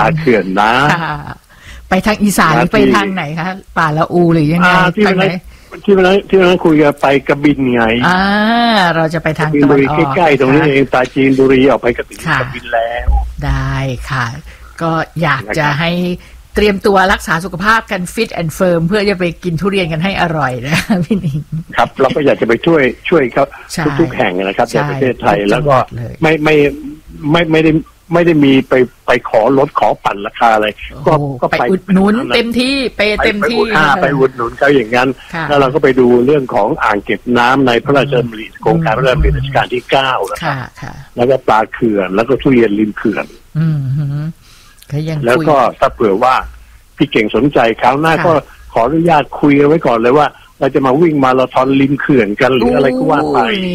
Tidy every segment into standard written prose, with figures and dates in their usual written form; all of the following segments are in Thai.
าเขื่อนนะไปทางอีสานหรือไปทางไหนคะป่าละอูหรือยังไงที่นั้นคุยกันไปกระบินไงเราจะไปทางตะวันออกใกล้ๆตรงนี้เองปราจีนบุรีออกไปกระบินแล้วได้ค่ะก็อยากจะให้เตรียมตัวรักษาสุขภาพกันฟิตแอนด์เฟิร์มเพื่อจะไปกินทุเรียนกันให้อร่อยนะพี่นิงครับเราก็อยากจะไปช่วยเขาทุกๆแห่งนะครับในประเทศไทยแล้วก็ไม่ได้มีไปขอลดขอปั่นราคาอะไรก็ไปอุดหนุนเต็มที่ไปเต็มที่ไปอุดหนุนเขาอย่างนั้นแล้วเราก็ไปดูเรื่องของอ่างเก็บน้ำในพระราชดำริโครงการพระราชดำริรัชกาลที่9นะครับแล้วก็ปลาเขื่อนแล้วก็ทุเรียนริมเขื่อนแล้วก็ถ้าเผื่อว่าพี่เก่งสนใจคราวหน้าก็ขออนุญาตคุยกันไว้ก่อนเลยว่าเราจะมาวิ่งมาราธอนริมเขื่อนกันหรืออะไรก็ว่าไป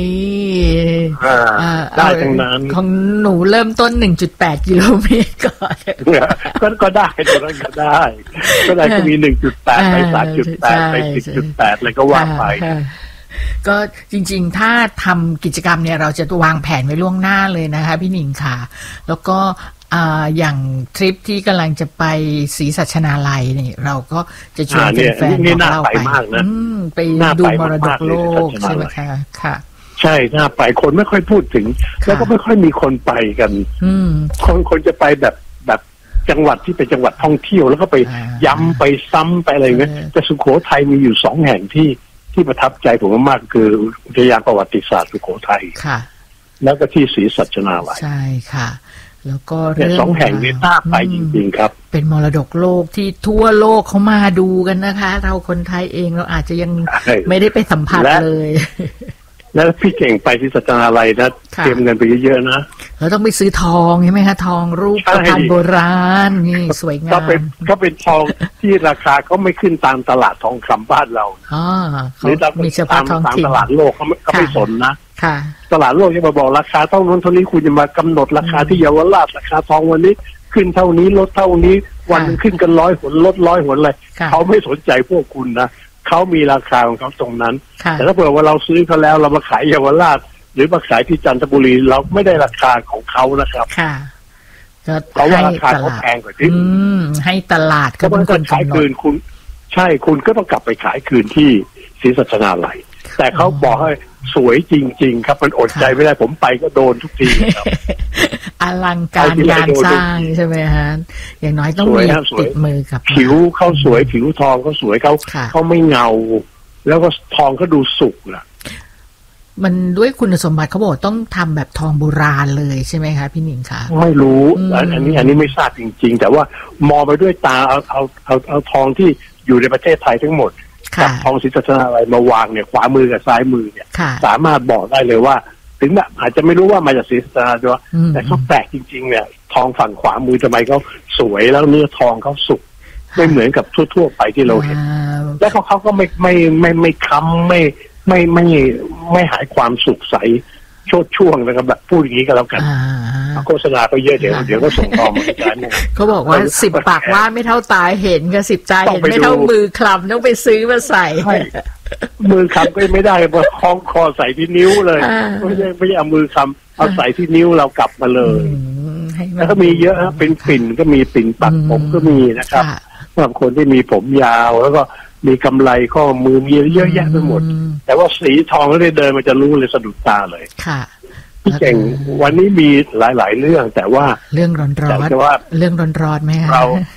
ได้ทั้งนั้นของหนูเริ่มต้น 1.8 กิโลเมตรก่อนก็ได้ตรงนั้นก็ได้ก็มี 1.8 ไป 3.8 ไป 10.8 อะไรก็ว่าไปก็จริงๆถ้าทำกิจกรรมเนี่ยเราจะวางแผนไว้ล่วงหน้าเลยนะคะพี่หนิงค่ะแล้วก็อย่างทริปที่กำลังจะไปศรีสัชนาลัยนี่เราก็จะชวนแฟนๆของเราไปดูมรดกโลกใช่ไหมคะค่ะใช่น่าไปคนไม่ค่อยพูดถึงแล้วก็ไม่ค่อยมีคนไปกันคนจะไปแบบจังหวัดที่เป็นจังหวัดท่องเที่ยวแล้วก็ไปย้ำไปซ้ำไปอะไรเงี้ยแต่สุโขทัยมีอยู่2แห่งที่ประทับใจผมมากคืออุทยานประวัติศาสตร์สุโขทัยแล้วก็ที่ศรีสัชนาลัยใช่ค่ะแล้วก็เรื่อง2แห่งนี้น่าไปจริงๆครับเป็นมรดกโลกที่ทั่วโลกเขามาดูกันนะคะเราคนไทยเองเราอาจจะยังไม่ได้ไปสัมผัสเลยแล้วพี่เก่งไปที่สัชนาลัยนะเตรียมเงินไปเยอะๆนะเราต้องไปซื้อทองใช่ไหมคะทองรูปพันโบราณนี่สวยงามก็เป็นทองที่ราคาเขาไม่ขึ้นตามตลาดทองคำบ้านเราหรือมีเฉพาะทองถิ่นตลาดโลกเขาไม่สนนะตลาดโลกจะมาบอกราคาเท่านั้นเท่านี้คุณจะมากำหนดราคาที่เยาวราชราคาทองวันนี้ขึ้นเท่านี้ลดเท่านี้วันนึงขึ้นกัน100 หนลด100 หนอะไรเขาไม่สนใจพวกคุณนะเขามีราคาของเขาตรงนั้นแต่ถ้าเผื่อว่าเราซื้อเขาแล้วเรามาขายเยาวราชหรือมาขายที่จันทบุรีเราไม่ได้ราคาของเขานะครับเพราะว่าราคาเขาแพงกว่าที่ให้ตลาดก็เป็นคนขายคืนคุณใช่คุณก็ต้องกลับไปขายคืนที่ศรีสัชนาลัยแต่เขาบอกให้สวยจริงๆครับมันอดใจไม่ได้ผมไปก็โดนทุกทีครับอลังการงานสร้างใช่ไหมฮะอย่างน้อยต้องมีติดมือกับผิวเขาสวยผิวทองเขาสวยเขาไม่เงาแล้วก็ทองเขาดูสุกนะมันด้วยคุณสมบัติเขาบอกต้องทำแบบทองโบราณเลยใช่ไหมคะพี่หนิงคะไม่รู้อันนี้ไม่ทราบจริงๆแต่ว่ามองไปด้วยตาเอาทองที่อยู่ในประเทศไทยทั้งหมดกับทองศรีสัชนาลัยมาวางเนี่ยขวามือกับซ้ายมือเนี่ยสามารถบอกได้เลยว่าถึงแบบอาจจะไม่รู้ว่ามาจากศรีสัชนาลัยแต่เขาแปลกจริงๆเนี่ยทองฝั่งขวามือทำไมเขาสวยแล้วเนื้อทองเขาสุกไม่เหมือนกับทั่วๆไปที่เราเห็นแล้วเขาก็ไม่ค้ำไม่หายความสุขใสโชดช่วงนะครับแบบพูดอย่างนี้ก็แล้วกันโฆษณาก็เยอะเดี๋ยวก็ส่งต่อมาอาจารย์เขาบอกว่า10 ปากว่าไม่เท่าตาเห็นกับ10 ใจเห็นไม่เท่ามือคลำต้องไปซื้อมาใส่มือคำก็ไม่ได้เพราะคล้องคอใส่ที่นิ้วเลยไม่เอามือคำเอาใส่ที่นิ้วเรากลับมาเลยแล้วก็มีเยอะเป็นปิ่นก็มีปิ่นปักผมก็มีนะครับสำหรับคนที่มีผมยาวแล้วก็มีกำไรข้อมือมีเยอะแยะไปหมดแต่ว่าสีทองแล้วได้เดินมันจะรู้เลยสะดุดตาเลยพี่เก่งวันนี้มีหลายๆเรื่องแต่ว่าเรื่องร้อนเรื่องร้อนไหมคะ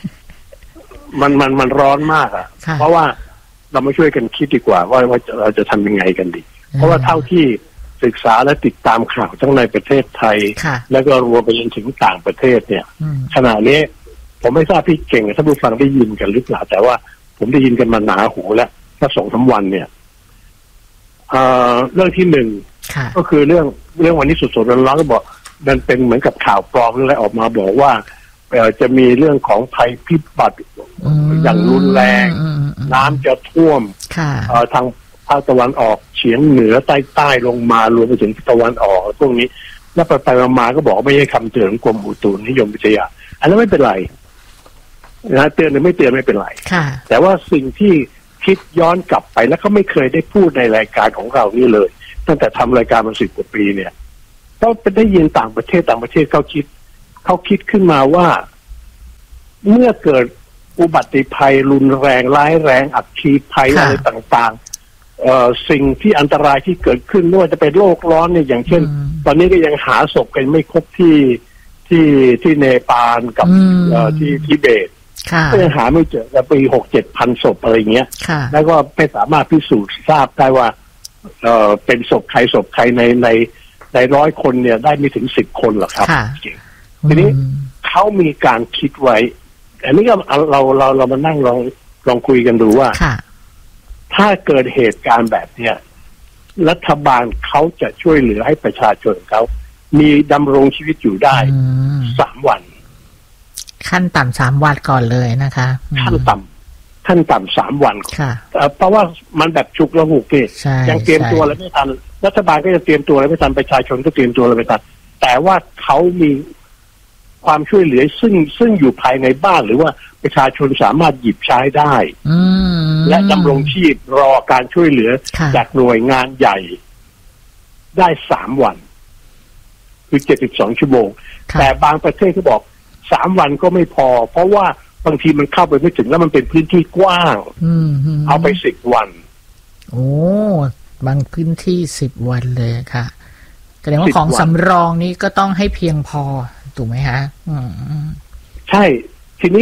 มันร้อนมากอ่ะเพราะว่าเรามาช่วยกันคิดดีกว่าว่าเราจะทำยังไงกันดีเพราะว่าเท่าที่ศึกษาและติดตามข่าวทั้งในประเทศไทยแล้วก็รวมไปจนถึงต่างประเทศเนี่ยขณะนี้ผมไม่ทราบพี่เก่งท่านผู้ฟังได้ยินกันหรือเปล่าแต่ว่าผมได้ยินกันมาหนาหูแล้วถ้า2-3 วันเนี่ยเรื่องที่1ก็คือเรื่องวันนี้สดๆร้อนๆก็บอกมันเป็นเหมือนกับข่าวปลอมอะไรออกมาบอกว่าจะมีเรื่องของภัยพิบัติอย่างรุนแรงน้ำจะท่วมทางภาคตะวันออกเฉียงเหนือใต้ลงมารวมไปถึงตะวันออกพวกนี้แล้วไปมาก็บอกไม่ใช่คำเตือนของกรมอุตุนิยมวิทยาอันนั้นไม่เป็นไรนะเตือนหรือไม่เตือนไม่เป็นไรแต่ว่าสิ่งที่คิดย้อนกลับไปแล้วเขาไม่เคยได้พูดในรายการของเรานี่เลยตั้งแต่ทำรายการมา10 กว่าปีเนี่ยก็ได้ยินต่างประเทศเขาคิดขึ้นมาว่าเมื่อเกิดอุบัติภัยรุนแรงร้ายแรงอัคคีภัยอะไรต่างๆสิ่งที่อันตรายที่เกิดขึ้นไม่ว่าจะเป็นโลกร้อนเนี่ยอย่างเช่นตอนนี้ก็ยังหาศพกันไม่ครบที่เนปาลกับที่ทิเบตก็ยังหาไม่เจอแต่ปี 6-7,000 ศพอะไรเงี้ยแล้วก็ไม่สามารถพิสูจน์ทราบได้ว่าเป็นศพใครใน100 คนเนี่ยได้ไม่ถึง10 คนหรอกครับทีนี้เขามีการคิดไว้อันนี้ก็เรามานั่งลองคุยกันดูว่าถ้าเกิดเหตุการณ์แบบเนี้ยรัฐบาลเขาจะช่วยเหลือให้ประชาชนเขามีดำรงชีวิตอยู่ได้3 วันขั้นต่ำ3 วันก่อนเลยนะคะขั้นต่ำ3 วันเพราะว่ามันแบบฉุกละหุกเนี่ยยังเตรียมตัวอะไรไม่ทันรัฐบาลก็จะเตรียมตัวอะไรไม่ทันประชาชนก็เตรียมตัวอะไรไม่ทันแต่ว่าเขามีความช่วยเหลือซึ่งอยู่ภายในบ้านหรือว่าประชาชนสามารถหยิบใช้ได้และดำรงชีพรอการช่วยเหลือจากหน่วยงานใหญ่ได้3 วันคือ72 ชั่วโมงแต่บางประเทศเขาบอก3 วันก็ไม่พอเพราะว่าบางทีมันเข้าไปไม่ถึงแล้วมันเป็นพื้นที่กว้างเอาไป10 วันโอ้บางพื้นที่10 วันเลยค่ะแสดงว่าของสำรองนี้ก็ต้องให้เพียงพอถูกไหมฮะใช่ทีนี้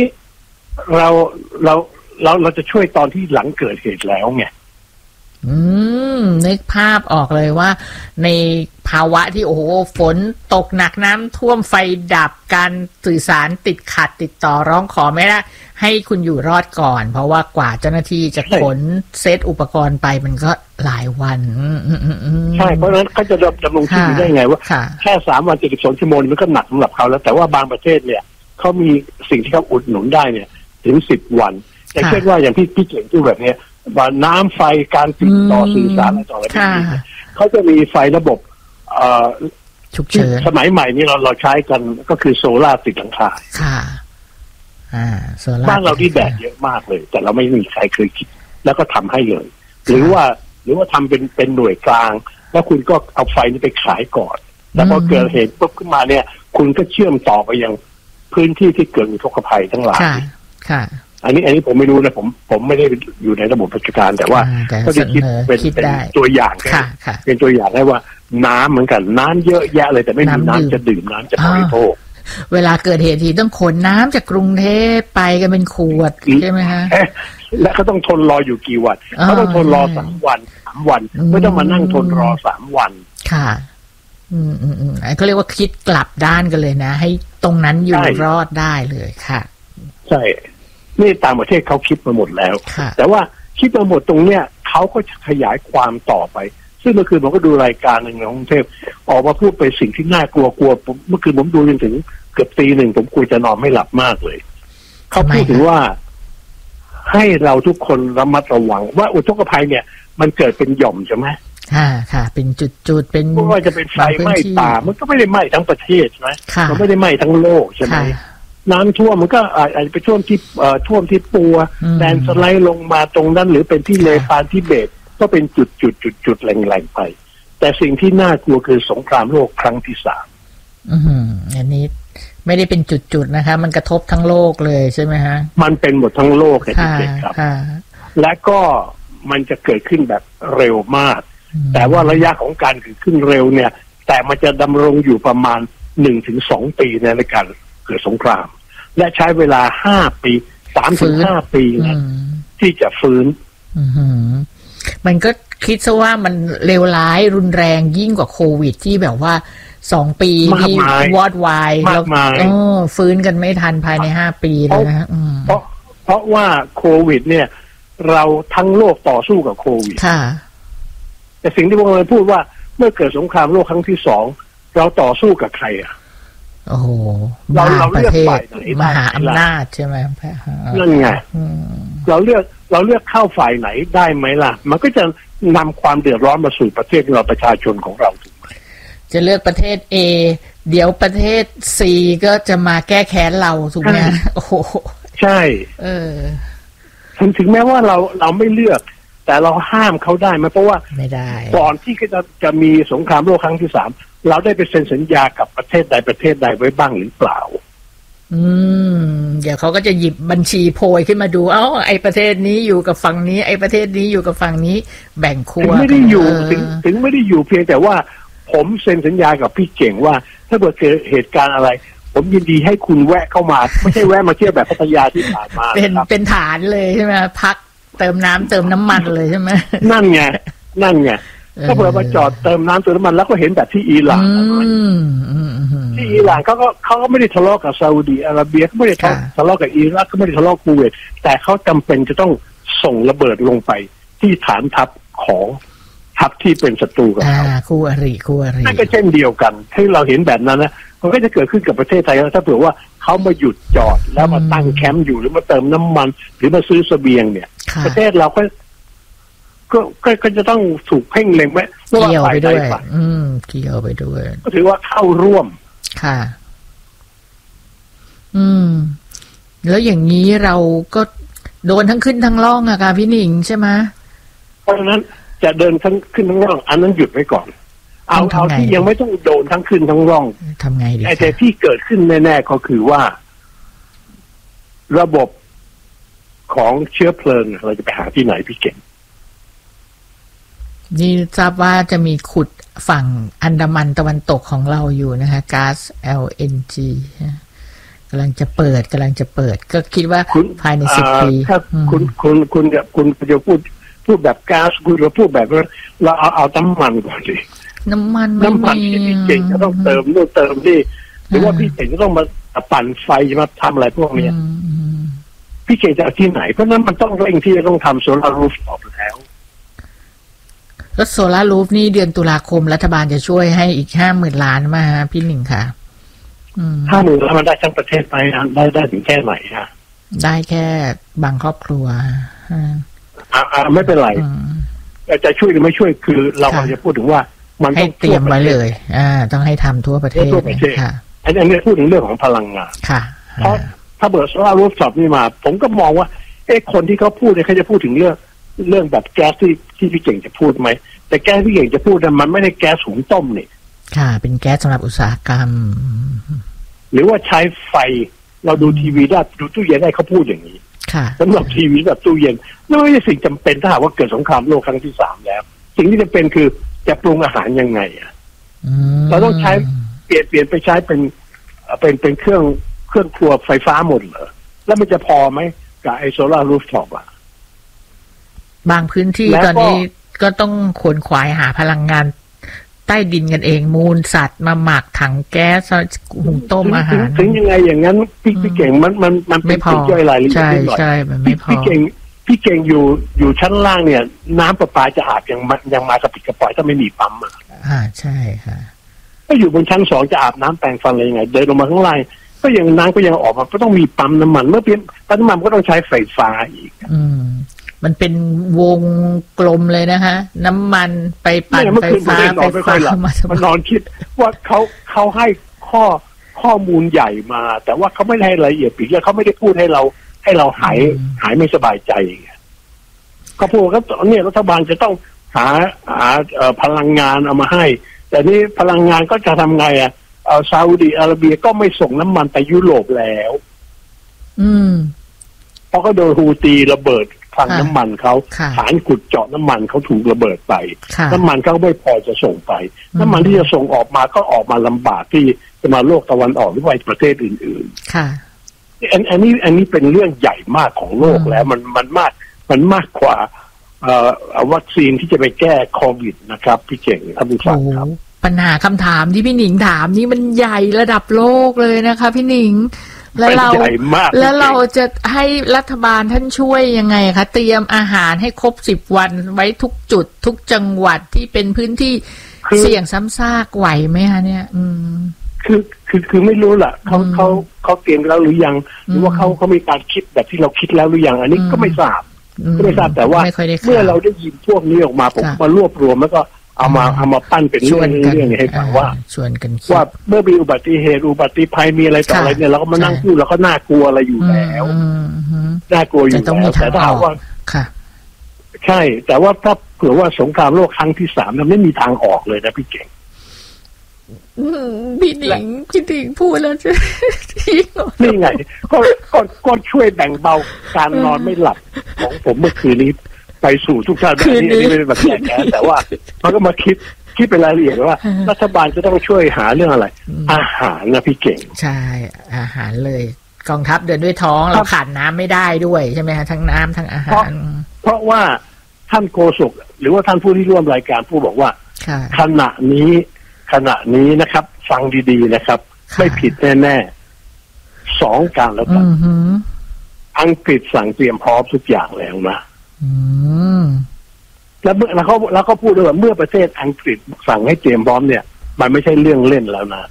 เราจะช่วยตอนที่หลังเกิดเหตุแล้วไงนึกภาพออกเลยว่าในภาวะที่โอ้โหฝนตกหนักน้ำท่วมไฟดับการสื่อสารติดขัดติดต่อร้องขอไม่ได้ให้คุณอยู่รอดก่อนเพราะว่ากว่าเจ้าหน้าที่จะขนเซตอุปกรณ์ไปมันก็หลายวันใช่เพราะฉะนั้นเขาจะดำรงชีวิตได้ไงว่าแค่3 วัน72 ชั่วโมงมันก็หนักสำหรับเขาแล้วแต่ว่าบางประเทศเนี่ยเขามีสิ่งที่เขาอุดหนุนได้เนี่ยถึง10 วันอย่างเช่นว่าอย่างพี่เก่งที่แบบเนี้ยว่าน้ำไฟการติดต่อสื่อสารอะไรต่ออะไรแบบนี้เขาจะมีไฟระบบฉุกเฉินสมัยใหม่นี้เราใช้กันก็คือโซล่าติดหลังคาค่ะบ้านเราที่แดดเยอะมากเลยแต่เราไม่มีใครเคยคิดแล้วก็ทำให้เลยหรือว่าทำเป็นหน่วยกลางแล้วคุณก็เอาไฟนี้ไปขายก่อนแล้วพอเกิดเหตุปุ๊บขึ้นมาเนี่ยคุณก็เชื่อมต่อไปยังพื้นที่ที่เกิดอุทกภัยทั้งหลายค่ะอันนี้ผมไม่รู้นะผมไม่ได้อยู่ในระบบราชการแต่ว่าก็จะคิดเป็นตัวอย่างเป็นตัวอย่างให้ว่าน้ำเหมือนกันน้ำเยอะแยะเลยแต่ไม่มีน้ำจะดื่มน้ำจะบริโภคเวลาเกิดเหตุทีต้องขนน้ำจากกรุงเทพไปกันเป็นขวดใช่ไหมฮะและก็ต้องทนรออยู่กี่วันเขาต้องทนรอ3 วันไม่ต้องมานั่งทนรอ3 วันค่ะเขาเรียกว่าคิดกลับด้านกันเลยนะให้ตรงนั้นอยู่รอดได้เลยค่ะใช่นี่ต่างประเทศเขาคิดมาหมดแล้วแต่ว่าคิดมาหมดตรงเนี้ยเขาก็จะขยายความต่อไปซึ่งเมื่อคืนผมก็ดูรายการหนึ่งของกรุงเทพออกมาพูดไปสิ่งที่น่ากลัวเมื่อคืนผมดูจนถึงเกือบตี 1ผมกลัวจะนอนไม่หลับมากเลยเขาพูดถึงว่าให้เราทุกคนระมัดระวังว่าอุทกภัยเนี่ยมันเกิดเป็นหย่อมใช่ไหมค่ะเป็นจุดเป็นไม่ว่าจะเป็นไฟไหม้ป่ามันก็ไม่ได้ไหม้ทั้งประเทศใช่ไหมมันไม่ได้ไหม้ทั้งโลกใช่ไหมน้ำท่วมมันก็อาจจะไปท่วมที่ปัวแดนสไลด์ลงมาตรงนั้นหรือเป็นที่เนปาลทิเบตก็เป็นจุดแหล่งไปแต่สิ่งที่น่ากลัวคือสงครามโลกครั้งที่3 อันนี้ไม่ได้เป็นจุดนะคะมันกระทบทั้งโลกเลยใช่ไหมฮะมันเป็นหมดทั้งโลกครับและก็มันจะเกิดขึ้นแบบเร็วมากแต่ว่าระยะของการเกิดขึ้นเร็วเนี่ยแต่มันจะดำรงอยู่ประมาณ 1-2 ปีในการเกิดสงครามและใช้เวลา5 ปี 3-5 ปีนะที่จะฟื้นมันก็คิดซะว่ามันเลวร้ายรุนแรงยิ่งกว่าโควิดที่แบบว่า2 ปีที่วอดวายแล้วฟื้นกันไม่ทันภายใน5 ปีเลยนะเพราะว่าโควิดเนี่ยเราทั้งโลกต่อสู้กับโควิดแต่สิ่งที่พวกเราพูดว่าเมื่อเกิดสงครามโลกครั้งที่2เราต่อสู้กับใครอ่ะโอ้โหเราเลือกฝ่ายไหนมหาอำนาจใช่ไหมนั่นไงเราเลือกเข้าฝ่ายไหนได้ไหมล่ะมันก็จะนำความเดือดร้อนมาสู่ประเทศเราประชาชนของเราถูกไหมจะเลือกประเทศ A เดี๋ยวประเทศ C ก็จะมาแก้แค้นเราถูกไหมโอ้โหใช่ถึงแม้ว่าเราไม่เลือกแต่เราห้ามเขาได้ไหมเพราะว่าไม่ได้ก่อนที่จะมีสงครามโลกครั้งที่3เราได้ไปเซ็นสัญญากับประเทศใดไว้บ้างหรือเปล่าเดี๋ยวเขาก็จะหยิบบัญชีโพยขึ้นมาดูไอ้ประเทศนี้อยู่กับฝั่งนี้ไอ้ประเทศนี้อยู่กับฝั่งนี้แบ่งขั้วถึงไม่ได้อยู่ถึงไม่ได้อยู่เพียงแต่ว่าผมเซ็นสัญญากับพี่เก่งว่าถ้าเกิดเหตุการณ์อะไรผมยินดีให้คุณแวะเข้ามาไม่ใช่แวะมาเที่ยวแบบพัทยาที่ผ่านมาเป็นฐานเลยใช่ไหมพักเติมน้ำเติมน้ำมันเลยใช่ไหมนั่นไงถ้าเผื่อมาจอดเติมน้ำเติมน้ำมันแล้วก็เห็นแบบที่อิหร่านที่อิหร่านเขาก็ไม่ได้ทะเลาะกับซาอุดีอาระเบียก็ไม่ได้ทะเลาะกับอิรักก็ไม่ได้ทะเลาะกับคูเวตแต่เขาจำเป็นจะต้องส่งระเบิดลงไปที่ฐานทัพของทัพที่เป็นศัตรูกับเขาคู่อรินั่นก็เช่นเดียวกันที่เราเห็นแบบนั้นนะมันก็จะเกิดขึ้นกับประเทศไทยถ้าเผื่อว่าเขามาหยุดจอดแล้วมาตั้งแคมป์อยู่หรือมาเติมน้ำมันหรือมาซื้อเสบียงเนี่ยประเทศเราก็จะต้องถูกเพ่งเล็งไว้เกี่ยวไปด้วยเกี่ยวไปด้วยก็ถือว่าเข้าร่วมค่ะแล้วอย่างนี้เราก็โดนทั้งขึ้นทั้งล่องอะค่ะพี่หนิงใช่ไหมเพราะฉะนั้นจะเดินทั้งขึ้นทั้งล่องอันนั้นหยุดไว้ก่อนเอาที่ยังไม่ต้องโดนทั้งขึ้นทั้งล่องทำไงดีแต่ที่เกิดขึ้นแน่ๆก็คือว่าระบบของเชื้อเพลิงเราจะไปหาที่ไหนพี่เก่งนี่ทราบว่าจะมีขุดฝั่งอันดามันตะวันตกของเราอยู่นะคะก๊าซ LNG กำลังจะเปิดก็คิดว่าภายใน10 ปีถ้าคุณจะพูดแบบก๊าซคุณจะพูดแบบเราเอาน้ำมันก่อนสิน้ำมันที่พี่เก่งจะต้องเติมนู่นเติมนี่หรือว่าพี่เก่งจะต้องมาปั่นไฟมาทำอะไรพวกนี้พี่เก่งจะเอาที่ไหนเพราะนั้นมันต้องเร่งที่จะต้องทำโซลาร์รูฟท็อปแล้วโซลาร์รูฟนี่เดือนตุลาคมรัฐบาลจะช่วยให้อีก50,000 ล้านมาฮะพี่หนิงค่ะ 50,000แล้วมันได้ทั้งประเทศไปได้ถึงแค่ไหนฮะได้แค่บางครอบครัวไม่เป็นไรจะช่วยหรือไม่ช่วยคือเราจะพูดถึงว่ามันต้องเตรียมไว้เลยต้องให้ทำทั่วประเทศค่ะอันนี้พูดถึงเรื่องของพลังงานค่ะเพราะถ้าเบิร์ดโซลาร์รูฟท็อปนี่มาผมก็มองว่าคนที่เขาพูดเนี่ยเขาจะพูดถึงเรื่องแบบแก๊สที่พี่เก่งจะพูดไหมแต่แก๊สพี่เก่งจะพูดนั้นมันไม่ได้แก๊สหุงต้มนี่ค่ะเป็นแก๊สสำหรับอุตสาหกรรมหรือว่าใช้ไฟเราดูทีวีได้ดูตู้เย็นได้เขาพูดอย่างนี้สำหรับทีวีแบบตู้เย็นนั่นไม่ใช่สิ่งจำเป็นถ้าหากว่าเกิดสงครามโลกครั้งที่3แล้วสิ่งที่จะเป็นคือจะปรุงอาหารยังไงเราต้องใช้เปลี่ยนไปใช้เป็นเครื่องครัวไฟฟ้าหมดเหรอแล้วมันจะพอไหมกับไอโซลาร์รูฟท็อปบางพื้นที่ตอนนี้ก็ต้องขวนขวายหาพลังงานใต้ดินกันเองมูลสัตว์มาหมักถังแก๊สหุงต้มอาหารถึงยังไงอย่างนั้นพี่เก่งมันไม่พอย่อยรายละเอียดนิดหน่อยใช่มันไม่พอพี่เก่งอยู่ชั้นล่างเนี่ยน้ำประปาจะอาบยังมากระปิดกระปอยถ้าไม่มีปั๊มใช่ค่ะก็อยู่บนชั้น2จะอาบน้ำแปรงฟันอะไรยังไงเดินลงมาข้างล่างก็ยังน้ำก็ยังออกมาก็ต้องมีปั๊มน้ำมันเมื่อปั๊มน้ำมันก็ต้องใช้ไฟฟ้าอีกมันเป็นวงกลมเลยนะคะน้ำมันไปปั่นไฟฟ้มันนอนคิดว่าเขาให้ข้อมูลใหญ่มาแต่ว่าเขาไม่ให้รายละเอียดปีกแล้วเขาไม่ได้พูดให้เราหายไม่สบายใจเขาพูดว่าเนี่ยรัฐบาลจะต้องหาพลังงานเอามาให้แต่นี่พลังงานก็จะทำไงซาอุดิอาระเบียก็ไม่ส่งน้ำมันไปยุโรปแล้วเพราะก็โดนฮูตีระเบิดคลังน้ำมันเขาฐานขุดเจาะน้ำมันเขาถูกระเบิดไปน้ำมันเขาไม่พอจะส่งไปน้ำมันที่จะส่งออกมาก็ออกมาลำบากที่จะมาโลกตะวันออกหรือไปประเทศอื่นๆอันนี้เป็นเรื่องใหญ่มากของโลกแล้วมันมากกว่าวัคซีนที่จะไปแก้โควิดนะครับพี่เก่งท่านผู้ฟังครับปัญหาคำถามที่พี่หนิงถามนี่มันใหญ่ระดับโลกเลยนะคะพี่หนิงแล้วเราจะให้รัฐบาลท่านช่วยยังไงคะเตรียมอาหารให้ครบ10 วันไว้ทุกจุดทุกจังหวัดที่เป็นพื้นที่เสี่ยงซ้ำซากไหวไหมคะเนี่ยคือไม่รู้ล่ะเขาเตรียมแล้วหรือยังหรือว่าเขามีการคิดแบบที่เราคิดแล้วหรือยังอันนี้ก็ไม่ทราบแต่ว่าเมื่อเราได้ยินพวกนี้ออกมาผมมารวบรวมแล้วก็เอามาปั้นเป็นเรื่องให้ฟังว่าว่าเมื่อมีอุบัติเหตุอุบัติภัยมีอะไรต่ออะไรเนี่ยเราก็มานั่งพูดแล้วก็น่ากลัวอะไรอยู่แล้วน่ากลัวอยู่แล้วแต่ถ้าว่าใช่แต่ว่าถ้าเผื่อว่าสงครามโลกครั้งที่3มันไม่มีทางออกเลยนะพี่เก่งพี่หนิงพูดแล้วจะนี่ไงก็ช่วยแบ่งเบาการนอนไม่หลับของผมเมื่อคืนนี้ไปสู่ทุกท่านอันนี้ไม่ได้แบบแก้แต่ว่าเขาก็มาคิดเป็นรายละเอียดว่ารัฐบาลจะต้องช่วยหาเรื่องอะไรอาหารนะพี่เก่งใช่อาหารเลยกองทัพเดินด้วยท้องเราขาดน้ำไม่ได้ด้วยใช่ไหมคะทั้งน้ำทั้งอาหารเพราะว่าท่านโฆษกหรือว่าท่านผู้ที่ร่วมรายการผู้บอกว่าขณะนี้นะครับฟังดีๆนะครับไม่ผิดแน่ๆ2 การแล้วกันอังกฤษสั่งเตรียมพร้อมทุกอย่างแล้วนะแล้วก็พูดด้วยว่าเมื่อประเทศอังกฤษสั่งให้เตรียมพร้อมเนี่ยมันไม่ใช่เรื่องเล่นแล้วนะ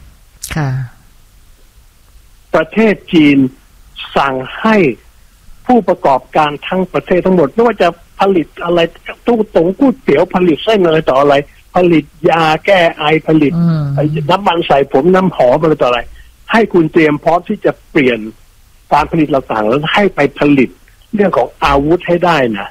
ประเทศจีนสั่งให้ผู้ประกอบการทั้งประเทศทั้งหมดไม่ว่าจะผลิตอะไรตู้ตงก๋วยเตี๋ยวผลิตเส้นอะไรต่ออะไรผลิตยาแก้ไอผลิตน้ำมันใส่ผมน้ำหอมอะไรต่ออะไรให้คุณเตรียมพร้อมที่จะเปลี่ยนการผลิตต่างๆแล้วให้ไปผลิตเรื่องของอาวุธให้ได้นะ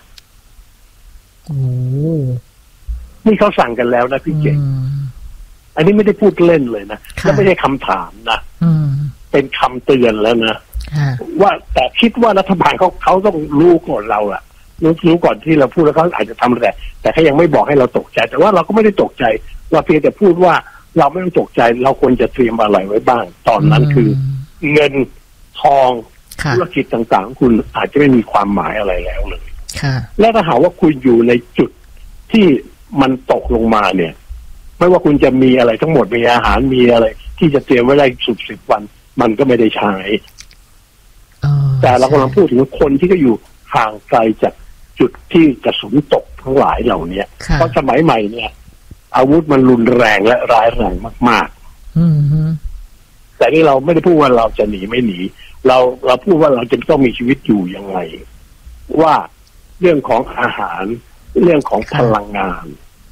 นี่เขาสั่งกันแล้วนะพี่เก่งอันนี้ไม่ได้พูดเล่นเลยนะและไม่ใช่คำถามนะเป็นคำเตือนแล้วนะว่าแต่คิดว่ารัฐบาลเขาต้องรู้ก่อนเราอะรู้ก่อนที่เราพูดแล้วเขาอาจจะทำแต่เขายังไม่บอกให้เราตกใจแต่ว่าเราก็ไม่ได้ตกใจเราเพียงแต่พูดว่าเราไม่ต้องตกใจเราควรจะเตรียมอะไรไว้บ้างตอนนั้นคือเงินทองธุรกิจต่างๆคุณอาจจะไม่มีความหมายอะไรแล้วเลยและถ้าหากว่าคุณอยู่ในจุดที่มันตกลงมาเนี่ยไม่ว่าคุณจะมีอะไรทั้งหมดมีอาหารมีอะไรที่จะเตรียมไว้ได้10 วันมันก็ไม่ได้ใช้แต่เรากำลังพูดถึงคนที่ก็อยู่ห่างไกลจากจุดที่กระสุนตกทั้งหลายเหล่านี้เพราะสมัยใหม่เนี่ยอาวุธมันรุนแรงและร้ายแรงมากๆแต่นี่เราไม่ได้พูดว่าเราจะหนีไม่หนีเราพูดว่าเราจะต้องมีชีวิตอยู่ยังไงว่าเรื่องของอาหารเรื่องของพลังงาน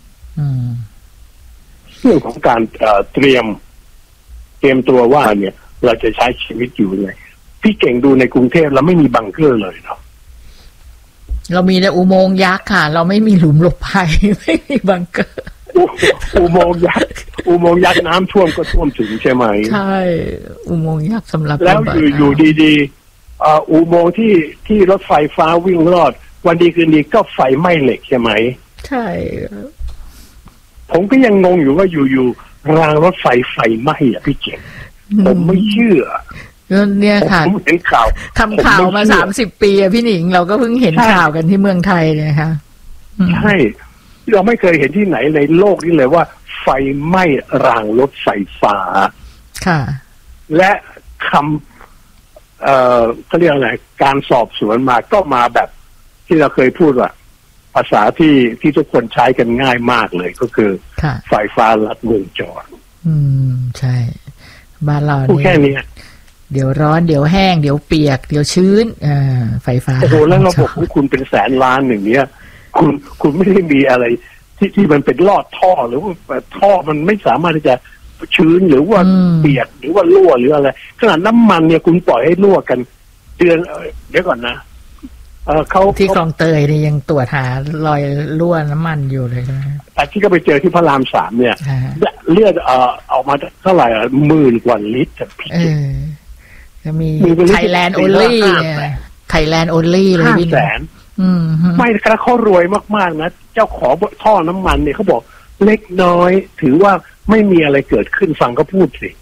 เรื่องของการเตรียมตัวว่าเนี่ยเราจะใช้ชีวิตอยู่ยังไงพี่เก่งดูในกรุงเทพเราไม่มีบังเกอร์เลยเนาะเรามีแต่อุโมงค์ยักษ์ค่ะเราไม่มีหลุมหลบภัยไม่มีบังเกอร์อุโมงค์ยักษ์น้ำท่วมก็ท่วมถึงใช่ไหมใช่อุโมงค์ยักษ์สำหรับแล้วอยู่ดีๆอุโมงค์ที่รถไฟฟ้าวิ่งรอดวันดีคืนดีก็ไฟไหม้เหล็กใช่ไหมใช่ผมก็ยังงงอยู่ว่าอยู่รางรถไฟไหม้อ่ะพี่เจ๋งผมไม่เชื่อเนี่ยค่ะผมเห็นข่าวทำข่าวมา30 ปีอะพี่หนิงเราก็เพิ่งเห็นข่าวกันที่เมืองไทยเลยค่ะใช่เราไม่เคยเห็นที่ไหนในโลกนี้เลยว่าไฟไหม้รางรถไฟฟ้าค่ะและคำเขาเรียกอะไรการสอบสวนมาก็มาแบบที่เราเคยพูดว่าภาษาที่ทุกคนใช้กันง่ายมากเลยก็คือไฟฟ้าลัดวงจรใช่บ้านเราพูดแค่นี้เดี๋ยวร้อนเดี๋ยวแห้งเดี๋ยวเปียกเดี๋ยวชื้นไฟฟ้าโอ้โหแล้วระบบของคุณเป็นแสนล้านอย่างเนี้ยคุณไม่ได้มีอะไรที่มันเป็นลอดท่อหรือว่าท่อมันไม่สามารถที่จะชื้นหรือว่าเปียกหรือว่ารั่วหรืออะไรขนาดน้ำมันเนี่ยคุณปล่อยให้รั่วกันเดือนเดี๋ยวก่อนนะเขาที่คลองเตยนี่ยังตรวจหารอยรั่วน้ำมันอยู่เลยนะแต่ที่ก็ไปเจอที่พระราม3เนี่ยเลือดออกมาเท่าไหร่10,000 กว่าลิตรจะมีไทยแลนด์โอลี่เนี่ยไทยแลนด์โอลี่เลยพี่ไม่แล้วเขารวยมากๆนะเจ้าของท่อน้ำมันเนี่ยเขาบอกเล็กน้อยถือว่าไม่มีอะไรเกิดขึ้นฟังเขาพูดสิ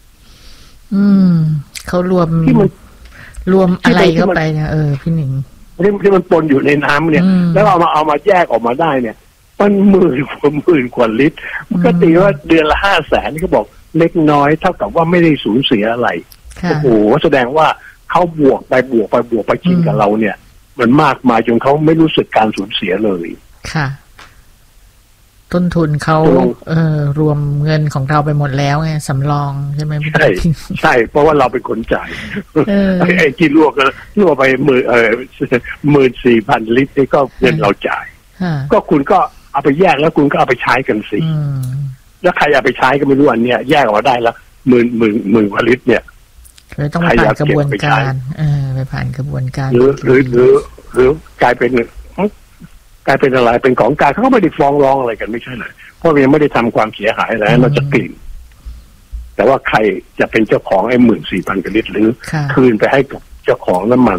เขารวมอะไรเข้าไปนะพี่หนิงที่มันปนอยู่ในน้ำเนี่ยแล้วเอามาแยกออกมาได้เนี่ยมัน10,000 กว่าลิตรมันก็ตีว่าเดือนละ500,000นี่เขาบอกเล็กน้อยเท่ากับว่าไม่ได้สูญเสียอะไรโอ้โหแสดงว่าเขาบวกไปกินกับเราเนี่ยมันมากมายจนเขาไม่รู้สึกการสูญเสียเลยค่ะต้นทุนเขารวมเงินของเราไปหมดแล้วไงสำรองใช่ไหมใช่เพราะว่าเราเป็นคนจ่ายไอ้ที่รั่วไป14,000 ลิตรนี่ก็เงินเราจ่ายก็คุณก็เอาไปแยกแล้วคุณก็เอาไปใช้กันสิแล้วใครเอาไปใช้ก็ไม่รู้อันเนี้ยแยกออกมาได้แล้วหมื่นกว่าลิตรเนี่ยต้องผ่านกระบวนการไปผ่านกระบวนการหรือกลายเป็นอะไรเป็นของกลางเขาก็ไม่ได้ฟ้องร้องอะไรกันไม่ใช่เลยเพราะยังไม่ได้ทำความเสียหายอะไรเราจะกลิ่นแต่ว่าใครจะเป็นเจ้าของไอ้14,000 กว่าลิตรหรือคืนไปให้กับเจ้าของน้ำมัน